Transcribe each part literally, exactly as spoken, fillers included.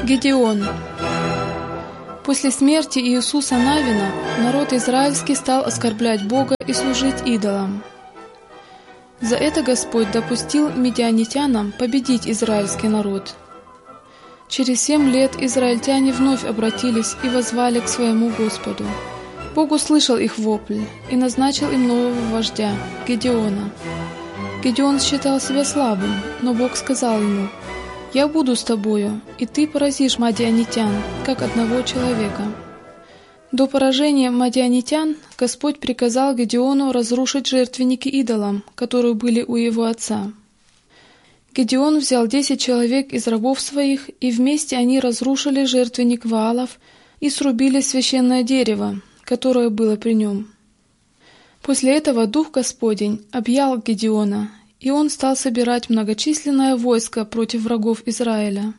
Гедеон. После смерти Иисуса Навина народ израильский стал оскорблять Бога и служить идолам. За это Господь допустил медианитянам победить израильский народ. Через семь лет израильтяне вновь обратились и воззвали к своему Господу. Бог услышал их вопль и назначил им нового вождя, Гедеона. Гедеон считал себя слабым, но Бог сказал ему: «Я буду с тобою, и ты поразишь мадианитян, как одного человека». До поражения мадианитян Господь приказал Гедеону разрушить жертвенники идолам, которые были у его отца. Гедеон взял десять человек из рабов своих, и вместе они разрушили жертвенник Ваалов и срубили священное дерево, которое было при нем. После этого Дух Господень объял Гедеона, и он стал собирать многочисленное войско против врагов Израиля.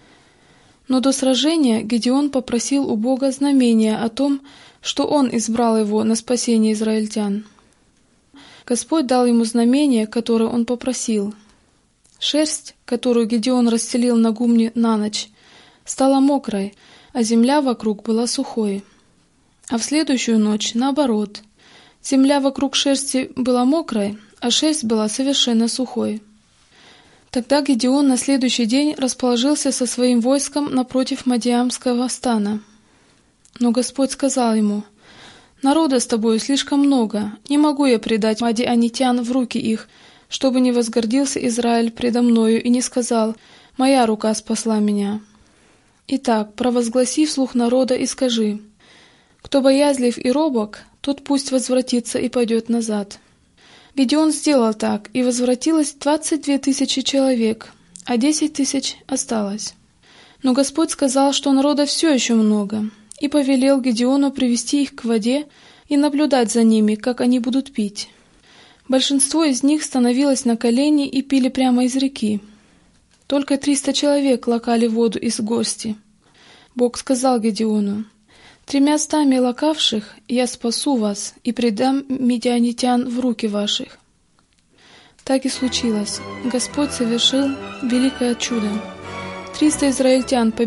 Но до сражения Гедеон попросил у Бога знамения о том, что Он избрал его на спасение израильтян. Господь дал ему знамение, которое он попросил. Шерсть, которую Гедеон расстелил на гумне на ночь, стала мокрой, а земля вокруг была сухой. А в следующую ночь, наоборот, земля вокруг шерсти была мокрой, а шерсть была совершенно сухой. Тогда Гедеон на следующий день расположился со своим войском напротив Мадиамского стана. Но Господь сказал ему: «Народа с тобою слишком много, не могу я предать мадианитян в руки их, чтобы не возгордился Израиль предо мною и не сказал: моя рука спасла меня. Итак, провозгласи вслух народа и скажи: кто боязлив и робок, тот пусть возвратится и пойдет назад». Гедеон сделал так, и возвратилось двадцать две тысячи человек, а десять тысяч осталось. Но Господь сказал, что народа все еще много, и повелел Гедеону привести их к воде и наблюдать за ними, как они будут пить. Большинство из них становилось на колени и пили прямо из реки. Только триста человек лакали воду из горсти. Бог сказал Гедеону: «Тремя стами лакавших я спасу вас и предам медианитян в руки ваших». Так и случилось. Господь совершил великое чудо. Триста израильтян